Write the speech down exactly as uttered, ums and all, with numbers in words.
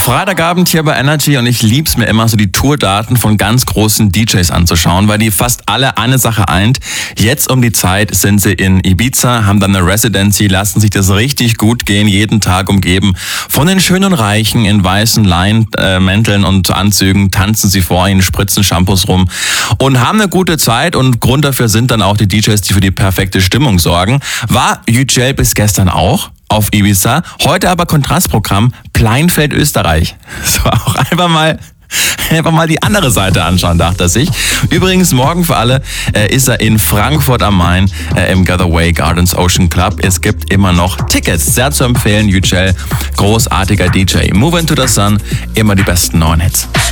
Freitagabend hier bei Energy und ich lieb's mir immer, so die Tourdaten von ganz großen D Js anzuschauen, weil die fast alle eine Sache eint. Jetzt um die Zeit sind sie in Ibiza, haben dann eine Residency, lassen sich das richtig gut gehen, jeden Tag umgeben von den Schönen und Reichen in weißen Leinmänteln und Anzügen, tanzen sie vor ihnen, spritzen Shampoos rum und haben eine gute Zeit, und Grund dafür sind dann auch die D Js, die für die perfekte Stimmung sorgen. War Yücel bis gestern auch auf Ibiza. Heute aber Kontrastprogramm Pleinfeld, Österreich. So, auch einfach mal einfach mal die andere Seite anschauen, dachte er sich. Übrigens, morgen für alle äh, ist er in Frankfurt am Main äh, im Gatherway Gardens Ocean Club. Es gibt immer noch Tickets. Sehr zu empfehlen, Yücel, großartiger D J. Move into the Sun, immer die besten neuen Hits.